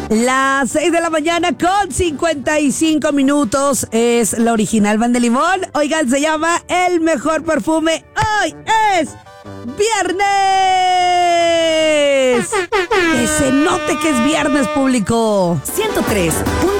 Las 6 de la mañana con 55 minutos es la original Van de Limón. Oigan, se llama El Mejor Perfume. Hoy es viernes. Que se note que es viernes, público. 103.7